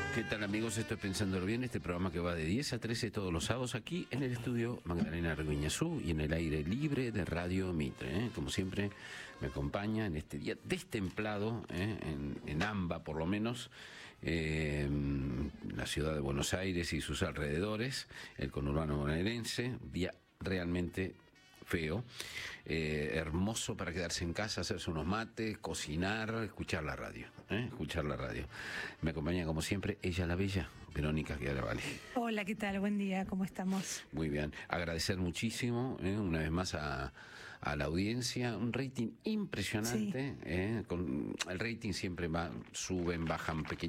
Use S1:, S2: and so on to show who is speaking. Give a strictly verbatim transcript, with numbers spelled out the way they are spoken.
S1: ¿Qué tal, amigos? Estoy Pensándolo Bien, este programa que va de diez a trece todos los sábados aquí en el estudio Magdalena Arguiñazú y en el aire libre de Radio Mitre. ¿eh? Como siempre, me acompaña en este día destemplado, ¿eh? en, en AMBA por lo menos, eh, la ciudad de Buenos Aires y sus alrededores, el conurbano bonaerense, día realmente feo, eh, hermoso para quedarse en casa, hacerse unos mates, cocinar, escuchar la radio, ¿eh? escuchar la radio. Me acompaña como siempre ella la bella, Verónica Chiaravali.
S2: Hola, ¿qué tal? Buen día, ¿cómo estamos?
S1: Muy bien, agradecer muchísimo, ¿eh? una vez más a, a la audiencia, un rating impresionante, sí. ¿eh? Con, el rating siempre va, suben, bajan pequeños.